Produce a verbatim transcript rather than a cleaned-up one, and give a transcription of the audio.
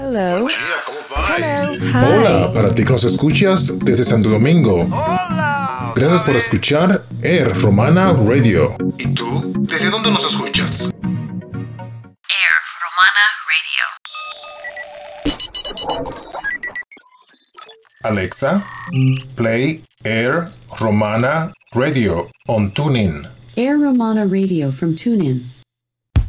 Hello. Hello. Hi. Hola, para ti que nos escuchas desde Santo Domingo. Gracias por escuchar Air Romana Radio. ¿Y tú? ¿Desde dónde nos escuchas? Air Romana Radio. Alexa, play Air Romana Radio on TuneIn. Air Romana Radio from TuneIn.